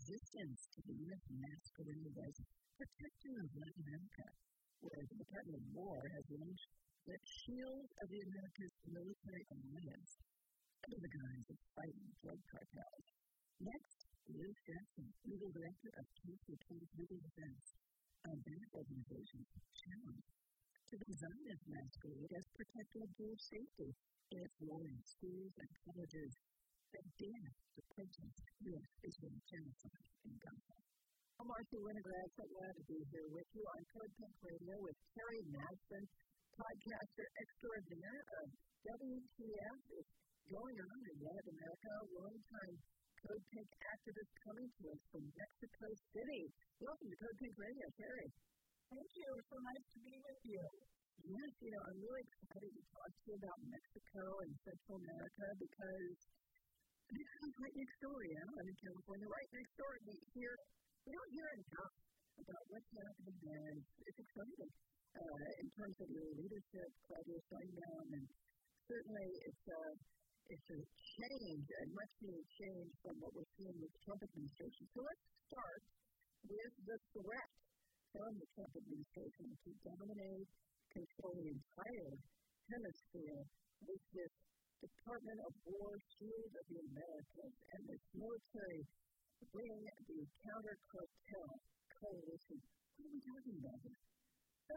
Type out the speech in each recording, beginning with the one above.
resistance to the U.S. masquerade as protection of Latin America, where the Department of War has launched the Shield of the Americas military alliance under the guise of fighting drug cartels. Next, Liz Jackson, legal director of Case Reporters Legal Defense, a that organization's challenge to design its masquerade as protecting Jewish safety in its role in schools and colleges that dare to protest U.S. Israeli genocide in Gaza. I'm Marcia Winograd, so glad to be here with you on Code Pink Radio with Terry Madsen, podcaster extraordinaire of WTF is going on in Latin America, longtime Code Pink activist coming to us from Mexico City. Welcome to Code Pink Radio, Terry. Thank you. It's so nice to be with you. Yes, I'm really excited to talk to you about Mexico and Central America because this is right next door, I'm in California, right next door. We don't hear enough about what's happening there. It's exciting in terms of your leadership, Claudia Sheinbaum, and certainly it's a change, a much-needed change from what we're seeing with the Trump administration. So let's start with the threat from the Trump administration to dominate, control the entire hemisphere with this Department of War Shield of the Americas and this military wing, the Counter-Cartel Coalition. What are we talking about here? So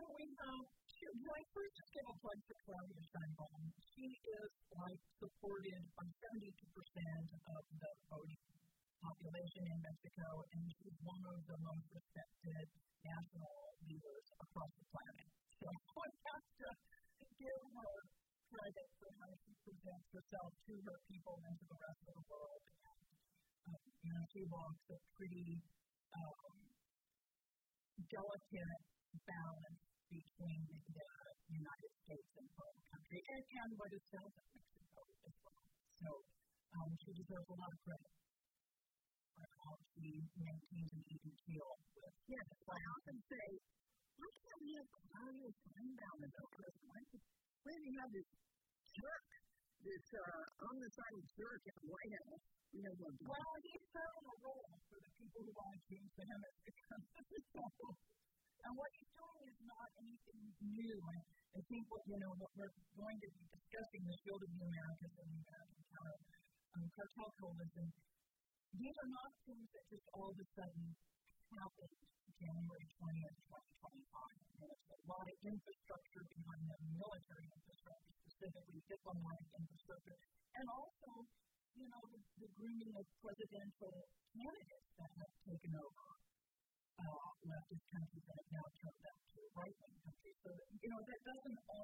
I first just give a plug for Claudia Sheinbaum. She is supported by 72% of the voting population in Mexico, and she's one of the most respected national leaders across the planet. So I have to give her credit for how she presents herself to her people and to the rest of the world. And she walks a pretty delicate balance between the United States and foreign country and what is south of Mexico as well. So she deserves a lot of credit for how she maintains an even keel with. Yes, I often say, why can't we have Claudia Sheinbaum as our president? Why do you have this jerk, this on-the-side jerk in the White House? Well, he's serving a role for the people who want to change the hemisphere. And what he's doing is not anything new. And I think what we're going to be discussing, the Shield of the Americas and the American Cartel Coalition, these are not things that just all of a sudden happened January 20th, 2025. There's a lot of infrastructure behind them, military infrastructure, specifically diplomatic infrastructure, and also, the grooming of presidential candidates that have taken over leftist countries that have now turned out to right-wing countries. So, that doesn't all